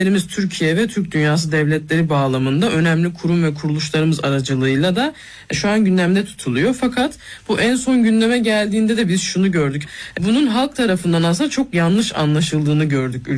Türkiye ve Türk dünyası devletleri bağlamında önemli kurum ve kuruluşlarımız aracılığıyla da şu an gündemde tutuluyor. Fakat bu en son gündeme geldiğinde de biz şunu gördük. Bunun halk tarafından aslında çok yanlış anlaşıldığını gördük